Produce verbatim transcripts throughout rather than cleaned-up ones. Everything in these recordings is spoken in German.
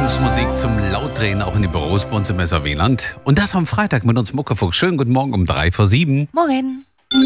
Entspannungsmusik zum Lautdrehen auch in die Büros bei uns im S A W-Land. Und das am Freitag mit uns Muckefuchs. Schönen guten Morgen um drei vor sieben. Morgen.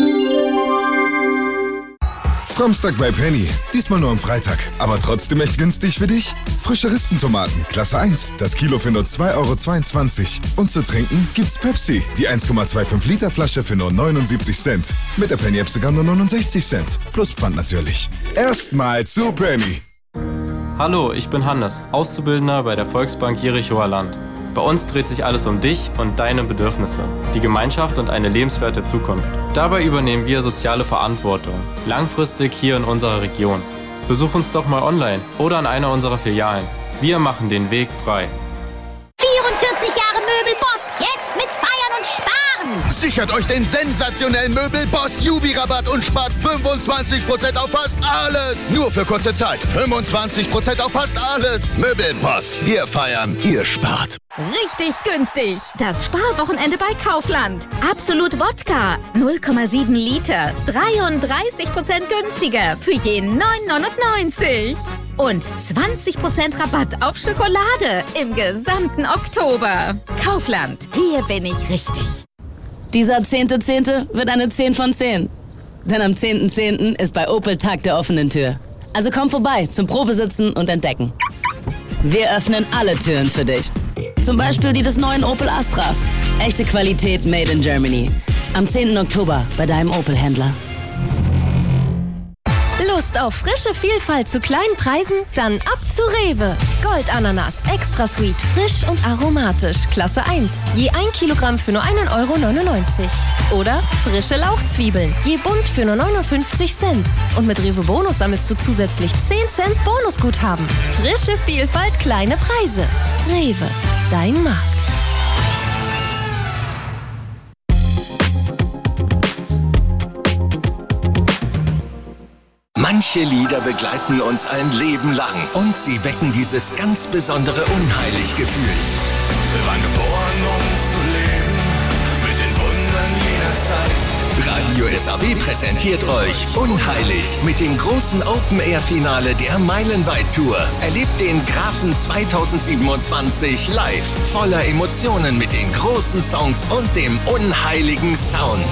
Samstag bei Penny. Diesmal nur am Freitag. Aber trotzdem echt günstig für dich. Frische Rispentomaten, Klasse eins. Das Kilo für nur zwei Euro zweiundzwanzig. Und zu trinken gibt's Pepsi. Die eins Komma fünfundzwanzig Liter Flasche für nur neunundsiebzig Cent. Mit der Penny-App sogar nur neunundsechzig Cent. Plus Pfand natürlich. Erstmal zu Penny. Hallo, ich bin Hannes, Auszubildender bei der Volksbank Jerichower Land. Bei uns dreht sich alles um dich und deine Bedürfnisse, die Gemeinschaft und eine lebenswerte Zukunft. Dabei übernehmen wir soziale Verantwortung, langfristig hier in unserer Region. Besuch uns doch mal online oder an einer unserer Filialen. Wir machen den Weg frei. vierundvierzig Jahre Möbelboss, jetzt mit Feiern und Sparen. Sichert euch den sensationellen Möbelboss Jubi-Rabatt und spart fünfundzwanzig Prozent auf fast alles. Nur für kurze Zeit. fünfundzwanzig Prozent auf fast alles. Möbelboss. Wir feiern, ihr spart. Richtig günstig. Das Sparwochenende bei Kaufland. Absolut Wodka. null Komma sieben Liter. dreiunddreißig Prozent günstiger für je neun neunundneunzig. Und zwanzig Prozent Rabatt auf Schokolade im gesamten Oktober. Kaufland. Hier bin ich richtig. Dieser zehnte Zehnte wird eine zehn von zehn. Denn am zehnten Zehnten ist bei Opel Tag der offenen Tür. Also komm vorbei zum Probesitzen und Entdecken. Wir öffnen alle Türen für dich. Zum Beispiel die des neuen Opel Astra. Echte Qualität made in Germany. Am zehnten Oktober bei deinem Opel-Händler. Lust auf frische Vielfalt zu kleinen Preisen? Dann ab zu Rewe. Goldananas, extra sweet, frisch und aromatisch, Klasse eins. Je ein Kilogramm für nur einen Euro neunundneunzig. Oder frische Lauchzwiebeln, je bunt für nur neunundfünfzig Cent. Und mit Rewe Bonus sammelst du zusätzlich zehn Cent Bonusguthaben. Frische Vielfalt, kleine Preise. Rewe, dein Markt. Manche Lieder begleiten uns ein Leben lang und sie wecken dieses ganz besondere Unheilig-Gefühl. Wir waren geboren, um zu leben, mit den Wundern jener Zeit. Radio S A W präsentiert euch Unheilig mit dem großen Open-Air-Finale der Meilenweit-Tour. Erlebt den Grafen zweitausendsiebenundzwanzig live, voller Emotionen mit den großen Songs und dem unheiligen Sound.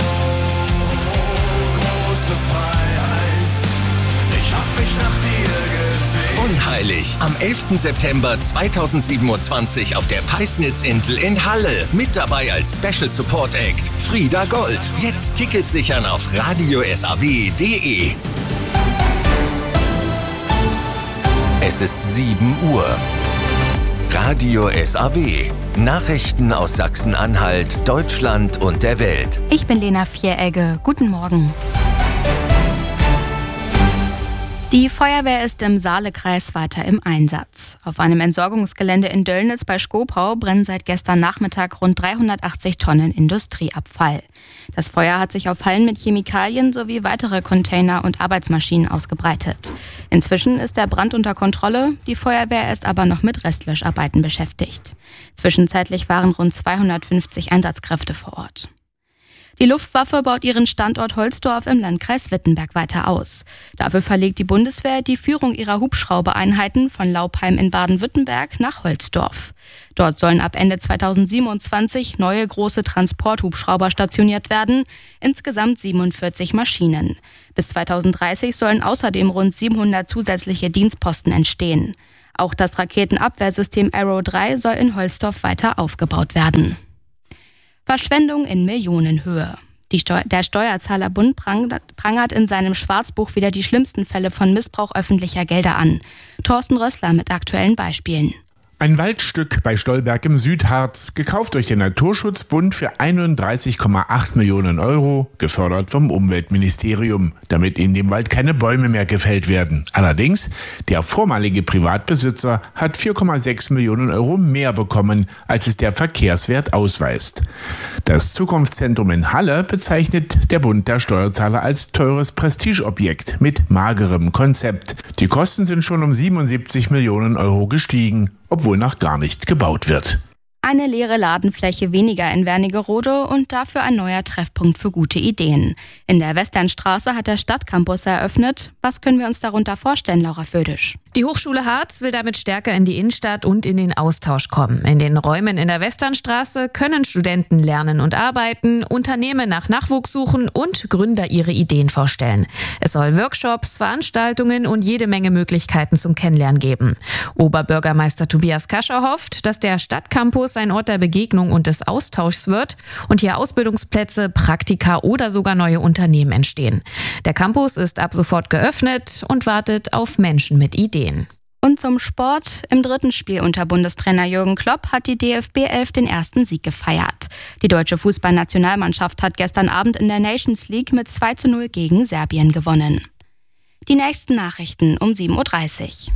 Unheilig am elften September zweitausendsiebenundzwanzig auf der Peisnitzinsel in Halle. Mit dabei als Special Support Act Frieda Gold. Jetzt Tickets sichern auf radio s a w punkt d e. Es ist sieben Uhr. Radio S A W. Nachrichten aus Sachsen-Anhalt, Deutschland und der Welt. Ich bin Lena Vieregge. Guten Morgen. Die Feuerwehr ist im Saalekreis weiter im Einsatz. Auf einem Entsorgungsgelände in Döllnitz bei Schkopau brennen seit gestern Nachmittag rund dreihundertachtzig Tonnen Industrieabfall. Das Feuer hat sich auf Hallen mit Chemikalien sowie weitere Container und Arbeitsmaschinen ausgebreitet. Inzwischen ist der Brand unter Kontrolle, die Feuerwehr ist aber noch mit Restlöscharbeiten beschäftigt. Zwischenzeitlich waren rund zweihundertfünfzig Einsatzkräfte vor Ort. Die Luftwaffe baut ihren Standort Holzdorf im Landkreis Wittenberg weiter aus. Dafür verlegt die Bundeswehr die Führung ihrer Hubschraubereinheiten von Laupheim in Baden-Württemberg nach Holzdorf. Dort sollen ab Ende zweitausendsiebenundzwanzig neue große Transporthubschrauber stationiert werden, insgesamt siebenundvierzig Maschinen. Bis zweitausenddreißig sollen außerdem rund siebenhundert zusätzliche Dienstposten entstehen. Auch das Raketenabwehrsystem Arrow drei soll in Holzdorf weiter aufgebaut werden. Verschwendung in Millionenhöhe. Die Steu- der Steuerzahlerbund prang- prangert in seinem Schwarzbuch wieder die schlimmsten Fälle von Missbrauch öffentlicher Gelder an. Thorsten Rössler mit aktuellen Beispielen. Ein Waldstück bei Stolberg im Südharz, gekauft durch den Naturschutzbund für einunddreißig Komma acht Millionen Euro, gefördert vom Umweltministerium, damit in dem Wald keine Bäume mehr gefällt werden. Allerdings, der vormalige Privatbesitzer hat vier Komma sechs Millionen Euro mehr bekommen, als es der Verkehrswert ausweist. Das Zukunftszentrum in Halle bezeichnet der Bund der Steuerzahler als teures Prestigeobjekt mit magerem Konzept. Die Kosten sind schon um siebenundsiebzig Millionen Euro gestiegen, obwohl noch gar nicht gebaut wird. Eine leere Ladenfläche weniger in Wernigerode und dafür ein neuer Treffpunkt für gute Ideen. In der Westernstraße hat der Stadtcampus eröffnet. Was können wir uns darunter vorstellen, Laura Födisch? Die Hochschule Harz will damit stärker in die Innenstadt und in den Austausch kommen. In den Räumen in der Westernstraße können Studenten lernen und arbeiten, Unternehmen nach Nachwuchs suchen und Gründer ihre Ideen vorstellen. Es soll Workshops, Veranstaltungen und jede Menge Möglichkeiten zum Kennenlernen geben. Oberbürgermeister Tobias Kascher hofft, dass der Stadtcampus ein Ort der Begegnung und des Austauschs wird und hier Ausbildungsplätze, Praktika oder sogar neue Unternehmen entstehen. Der Campus ist ab sofort geöffnet und wartet auf Menschen mit Ideen. Und zum Sport. Im dritten Spiel unter Bundestrainer Jürgen Klopp hat die D F B elf den ersten Sieg gefeiert. Die deutsche Fußballnationalmannschaft hat gestern Abend in der Nations League mit zwei zu null gegen Serbien gewonnen. Die nächsten Nachrichten um sieben Uhr dreißig.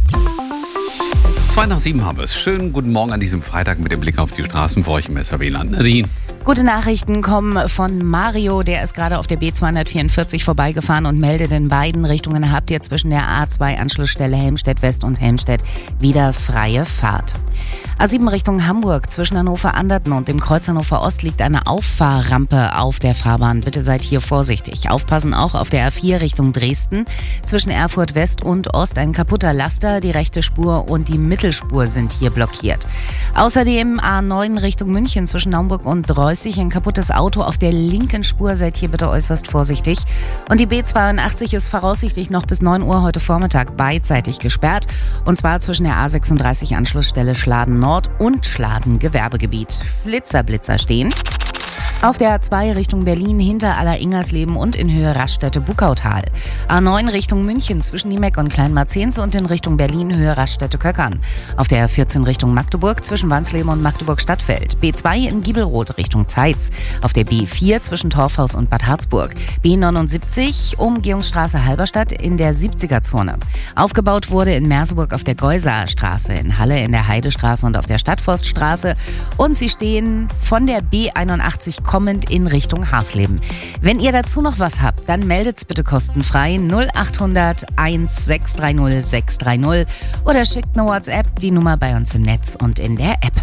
Zwei nach sieben haben wir es. Schönen guten Morgen an diesem Freitag mit dem Blick auf die Straßen für euch im S R W-Land. Nadine. Gute Nachrichten kommen von Mario, der ist gerade auf der B zweihundertvierundvierzig vorbeigefahren und meldet, in beiden Richtungen habt ihr zwischen der A zwei Anschlussstelle Helmstedt West und Helmstedt wieder freie Fahrt. A sieben Richtung Hamburg, zwischen Hannover-Anderten und dem Kreuz Hannover Ost liegt eine Auffahrrampe auf der Fahrbahn. Bitte seid hier vorsichtig. Aufpassen auch auf der A vier Richtung Dresden. Zwischen Erfurt West und Ost ein kaputter Laster, die rechte Spur und die Mittelspur sind hier blockiert. Außerdem A neun Richtung München zwischen Naumburg und Dreußig ein kaputtes Auto auf der linken Spur. Seid hier bitte äußerst vorsichtig. Und die B zweiundachtzig ist voraussichtlich noch bis neun Uhr heute Vormittag beidseitig gesperrt. Und zwar zwischen der A sechsunddreißig Anschlussstelle Schladen Nord und Schladen Gewerbegebiet. Flitzer, Blitzer stehen. Auf der A zwei Richtung Berlin hinter Aller-Ingersleben und in Höhe Raststätte-Buckautal. A neun Richtung München zwischen Niemeck und Kleinmarzenz und in Richtung Berlin Höhe Raststätte-Köckern. Auf der A vierzehn Richtung Magdeburg zwischen Wansleben und Magdeburg-Stadtfeld. B zwei in Giebelroth Richtung Zeitz. Auf der B vier zwischen Torfhaus und Bad Harzburg. B neunundsiebzig Umgehungsstraße Halberstadt in der siebziger-Zone. Aufgebaut wurde in Merseburg auf der Geusaer Straße, in Halle in der Heidestraße und auf der Stadtforststraße. Und sie stehen von der B einundachtzig kommend in Richtung Harsleben. Wenn ihr dazu noch was habt, dann meldet's bitte kostenfrei null achthundert eins sechs drei null sechs drei null oder schickt eine WhatsApp, die Nummer bei uns im Netz und in der App.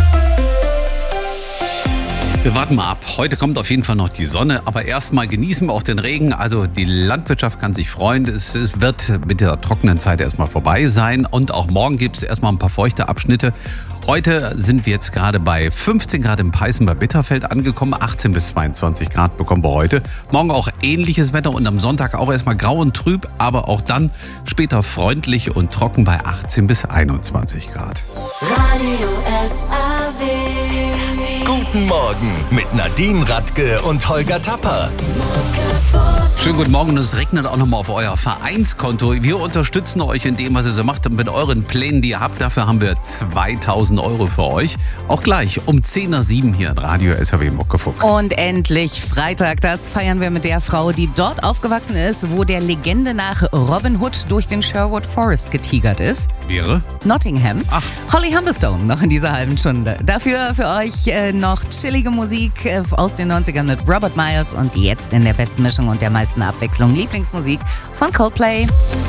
Wir warten mal ab. Heute kommt auf jeden Fall noch die Sonne, aber erstmal genießen wir auch den Regen. Also die Landwirtschaft kann sich freuen. Es wird mit der trockenen Zeit erstmal vorbei sein und auch morgen gibt es erstmal ein paar feuchte Abschnitte. Heute sind wir jetzt gerade bei fünfzehn Grad im Peißen bei Bitterfeld angekommen. achtzehn bis zweiundzwanzig Grad bekommen wir heute. Morgen auch ähnliches Wetter und am Sonntag auch erstmal grau und trüb, aber auch dann später freundlich und trocken bei achtzehn bis einundzwanzig Grad. Radio S R W. Guten Morgen mit Nadine Radke und Holger Tapper. Schönen guten Morgen, es regnet auch nochmal auf euer Vereinskonto. Wir unterstützen euch in dem, was ihr so macht, mit euren Plänen, die ihr habt. Dafür haben wir zweitausend Euro für euch. Auch gleich um zehn nach sieben hier in Radio S R W Muckefuck. Und endlich Freitag, das feiern wir mit der Frau, die dort aufgewachsen ist, wo der Legende nach Robin Hood durch den Sherwood Forest getigert ist. Wäre? Nottingham. Ach. Holly Humberstone noch in dieser halben Stunde. Dafür für euch äh, noch chillige Musik äh, aus den neunzigern mit Robert Miles und jetzt in der besten Mischung und der meisten Abwechslung Lieblingsmusik von Coldplay.